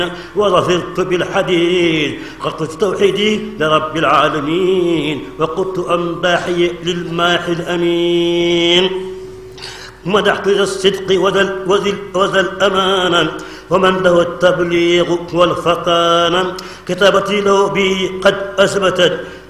وظفرت بالحديد، قلت توحيدي لرب العالمين، وقلت أمداحي للماحي الأمين. مدحت ذا الصدق وذا الأمانة، ومن له التبليغ والفطانة، كتابتي له بي قد أثبتت